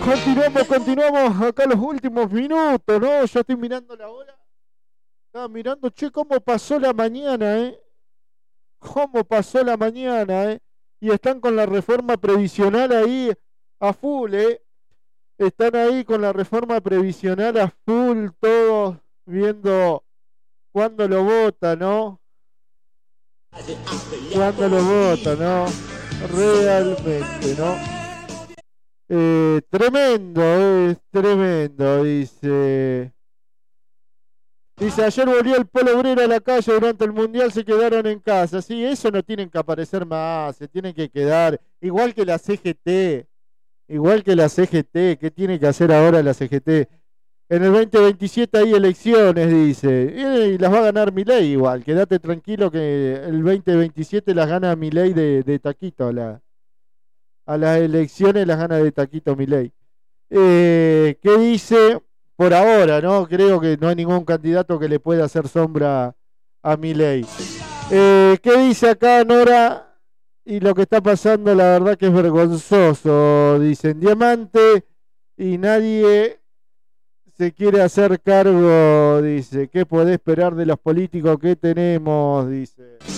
Continuamos acá los últimos minutos, ¿no? Ya estoy mirando la hora. Estaba mirando, che, cómo pasó la mañana, ¿eh? Cómo pasó la mañana, ¿eh? Y están con la reforma previsional ahí a full, ¿eh? Están ahí con la reforma previsional a full, todos viendo cuándo lo vota, ¿no? Cuándo lo vota, ¿no? Realmente, ¿no? Tremendo, es tremendo, dice. Dice, ayer volvió el Polo Obrero a la calle durante el Mundial, se quedaron en casa. Sí, eso no tienen que aparecer más, se tienen que quedar. Igual que la CGT, ¿qué tiene que hacer ahora la CGT? En el 2027 hay elecciones, dice, y las va a ganar Milei igual. Quédate tranquilo que el 2027 las gana Milei de taquito. A las elecciones las gana de taquito Milei. ¿Qué dice? Por ahora, ¿no? Creo que no hay ningún candidato que le pueda hacer sombra a Milei. ¿Qué dice acá Nora? Y lo que está pasando, la verdad que es vergonzoso. Dicen Diamante y nadie se quiere hacer cargo, dice. ¿Qué podés esperar de los políticos que tenemos? Dice.